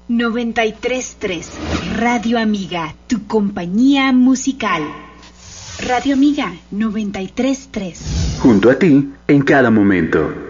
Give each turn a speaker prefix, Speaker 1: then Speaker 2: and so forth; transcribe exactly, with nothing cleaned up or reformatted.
Speaker 1: noventa y tres punto tres Radio Amiga, tu compañía musical. Radio Amiga noventa y tres punto tres.
Speaker 2: Junto a ti en cada momento.